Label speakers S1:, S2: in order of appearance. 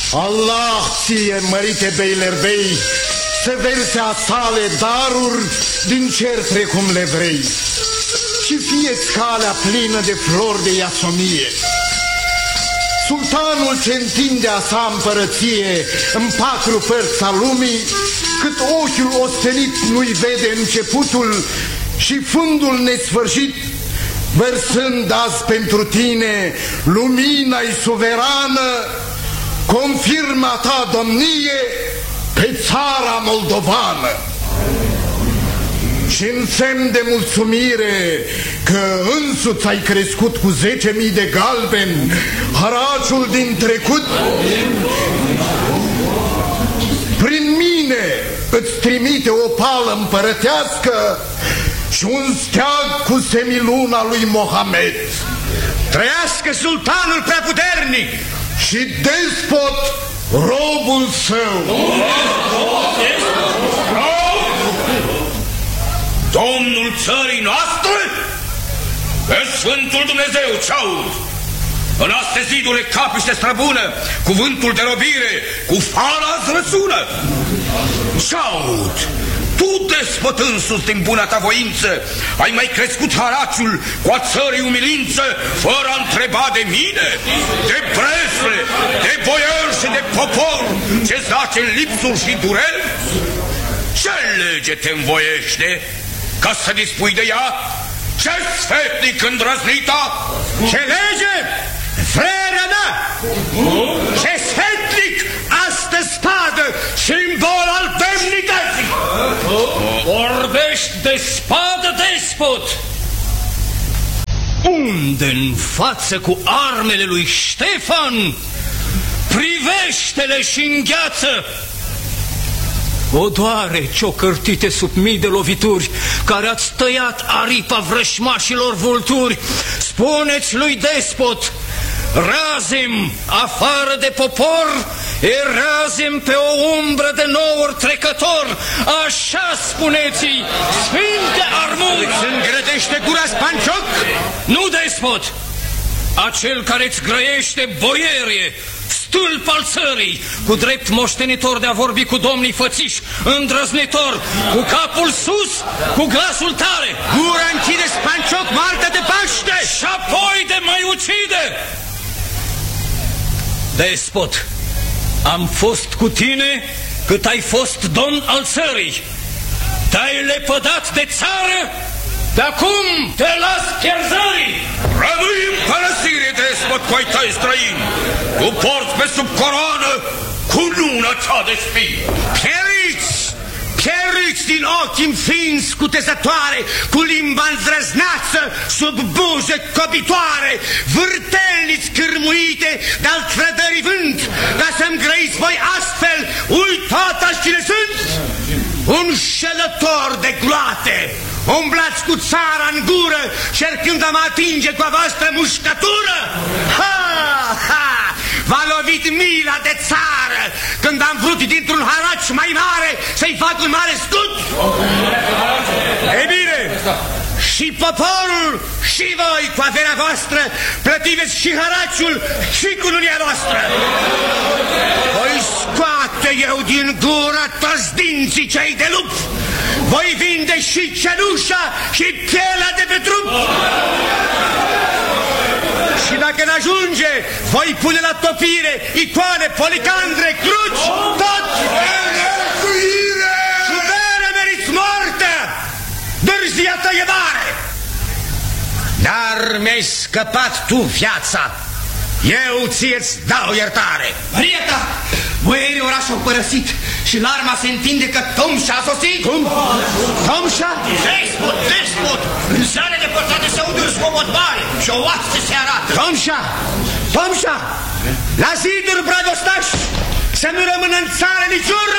S1: Allah ție, mărite Beylerbey, să verse a sale daruri din cer precum le vrei, și fie-ți calea plină de flori de iasomie. Sultanul ce întinde a sa împărăție în 4 părți a lumii, cât ochiul ostenit nu-i vede începutul și fundul nesfârșit, vărsând azi pentru tine lumina-i suverană, confirma ta domnie pe țara moldovană. Și în semn de mulțumire că însuți ai crescut cu 10.000 de galbeni haraciul din trecut, prin mine îți trimite o pală împărătească și un steag cu semiluna lui Mohamed.
S2: Trăiască sultanul preaputernic
S1: și despot robul său.
S2: Domnul țării noastre? Pe Sfântul Dumnezeu, ce-aud? În astea ziduri capiște străbună, cuvântul de robire, cu fara-ți răsună. Ce-aud? Tu, despot însuți din buna ta voință, ai mai crescut haraciul cu a țării umilință, fără a întreba de mine, de presle, de boieri și de popor, ce zace în lipsuri și dureri? Ce lege te învoiește ca să dispui de ea? Ce sfetnic îndrăznita?
S3: Ce lege? Frerea mea! Ce sfetnic astă spadă, simbol al demnității!
S4: Vorbești de spadă, despot? Unde în față cu armele lui Ștefan? Privește-le și îngheață! O doare ciocărtite sub mii de lovituri, care ați tăiat aripa vrășmașilor vulturi. Spuneți lui despot, razem afară de popor, e razem pe o umbră de nouri trecător. Așa spuneți-i, sfinte armuri!
S3: Îți îngrădește gura, Spancioc?
S4: Nu, despot! Acel care-ți grăiește boierie, stâlp al țării, cu drept moștenitor de a vorbi cu domnii fățiși, îndrăznitor, cu capul sus, cu glasul tare.
S3: Gura închide, Spancioc, martă de Paște!
S4: Și apoi de mai ucide! Despot, am fost cu tine cât ai fost domn al țării. Te-ai lepădat de țară, de acum te las pierzării.
S2: Rămâi în părăsire, despot, cu ai tăi străini. Tu porți pe sub coroană cu luna cea de spii.
S3: Pieriți! Pieriți din ochi înfins cutezătoare, cu limba îndrăznață, sub buze copitoare, vârtelniți cârmuite de-al trădării vânt, ca să-mi grăiți voi astfel uitata cine sunt? Un șelător de gloate! Umblați cu țara în gură, cercând a mă atinge cu a voastră mușcătură? Ha, ha! V-a lovit mila de țară când am vrut dintr-un haraci mai mare să-i fac un mare scut? Ei bine, și poporul și voi cu averea voastră plătiveți și haraciul și cununia noastră. Voi scoate eu din gură toți dinții cei de lup. Voi vinde și cenușa și pielea de pe trup. Și dacă n-ajunge, voi pune la topire icoane, policandre, cruci, tot. Subere meriți moartea, dârzia ta e mare. Dar mi-ai scăpat tu viața, eu ție-ți dau iertare.
S5: Maria ta, boierii orașul au părăsit și larma se întinde că Tomșa a sosit.
S3: Cum? Tomșa?
S5: Despot, despot! În sale de păsate se aude un zgomot mare și o oaste se arată.
S3: Tomșa! Tomșa! La ziduri, bradostași, să nu rămână în țară nici urmă!